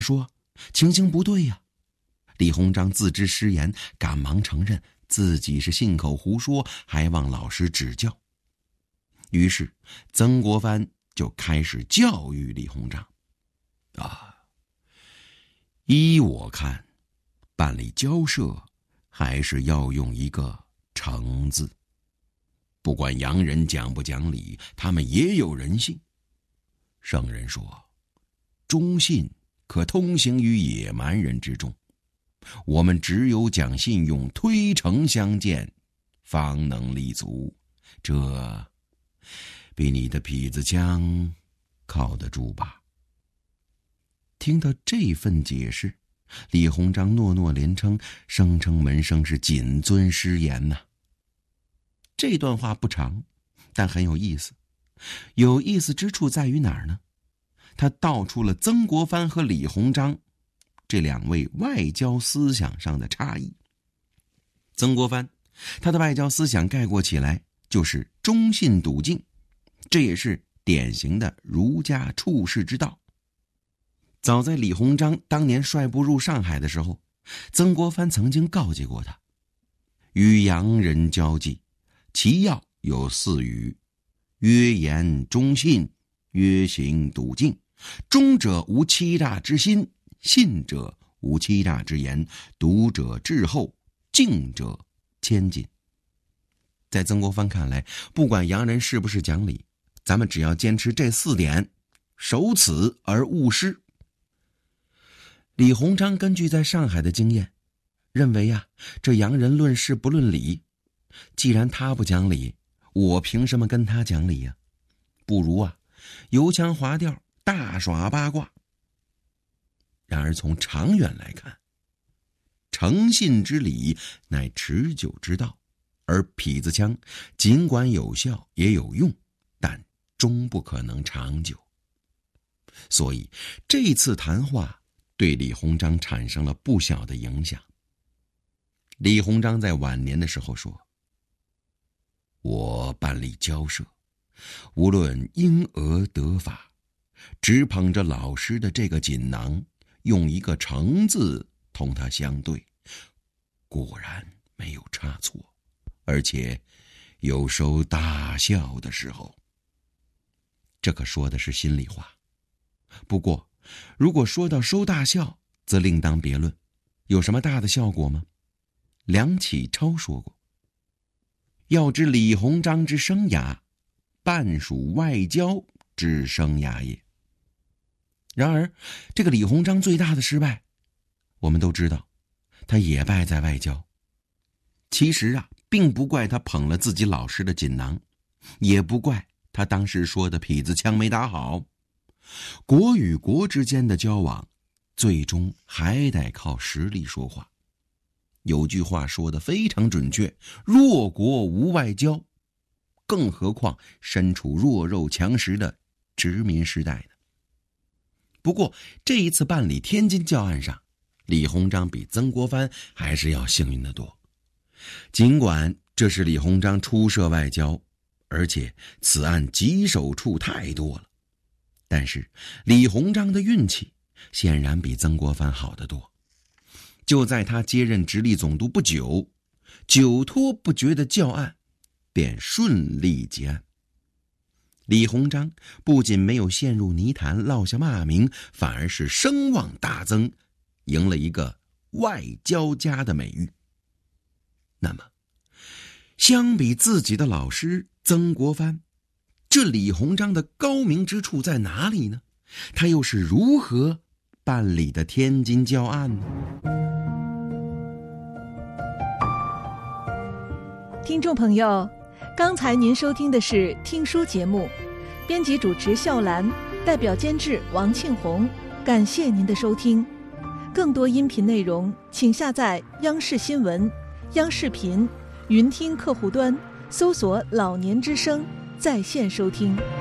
说情形不对呀。李鸿章自知失言，赶忙承认自己是信口胡说，还望老师指教。于是曾国藩就开始教育李鸿章。依我看，办理交涉还是要用一个诚字。不管洋人讲不讲理，他们也有人性。圣人说，忠信可通行于野蛮人之中，我们只有讲信用推诚相见，方能立足。这比你的痞子枪靠得住吧？听到这份解释，李鸿章诺诺连称，声称门生是谨遵师言呐。这段话不长，但很有意思。有意思之处在于哪儿呢？他道出了曾国藩和李鸿章这两位外交思想上的差异。曾国藩，他的外交思想概括起来就是忠信笃敬，这也是典型的儒家处世之道。早在李鸿章当年率部入上海的时候，曾国藩曾经告诫过他，与洋人交际，其要有4语：曰言忠信，曰行笃敬。忠者无欺诈之心，信者无欺诈之言，笃者滞后，敬者谦谨。在曾国藩看来，不管洋人是不是讲理，咱们只要坚持这4点，守此而勿失。李鸿章根据在上海的经验，认为这洋人论事不论理，既然他不讲理，我凭什么跟他讲理呀？不如油腔滑调，大耍八卦。然而从长远来看，诚信之理乃持久之道，而痞子枪尽管有效也有用，但终不可能长久。所以这次谈话对李鸿章产生了不小的影响。李鸿章在晚年的时候说，我办理交涉，无论因讹得法，只捧着老师的这个锦囊，用一个诚字同他相对，果然没有差错，而且有收大效的时候。这可说的是心里话。不过如果说到收大效，则另当别论。有什么大的效果吗？梁启超说过，要知李鸿章之生涯，半属外交之生涯也。然而这个李鸿章最大的失败，我们都知道，他也败在外交。其实并不怪他捧了自己老师的锦囊，也不怪他当时说的痞子枪没打好。国与国之间的交往，最终还得靠实力说话。有句话说得非常准确，弱国无外交，更何况身处弱肉强食的殖民时代呢？不过这一次办理天津教案上，李鸿章比曾国藩还是要幸运得多。尽管这是李鸿章初涉外交，而且此案棘手处太多了，但是李鸿章的运气显然比曾国藩好得多。就在他接任直隶总督不久，久拖不决的教案便顺利结案。李鸿章不仅没有陷入泥潭落下骂名，反而是声望大增，赢了一个外交家的美誉。那么相比自己的老师曾国藩，这李鸿章的高明之处在哪里呢？他又是如何办理的天津教案呢？ 听众朋友，刚才您收听的是听书节目，编辑主持笑兰，代表监制王庆红，感谢您的收听。更多音频内容请下载央视新闻、央视频、云听客户端，搜索老年之声在线收听。